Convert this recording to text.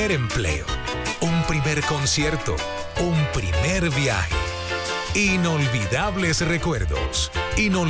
primer empleo, un primer concierto, un primer viaje. Inolvidables recuerdos, inolvidables.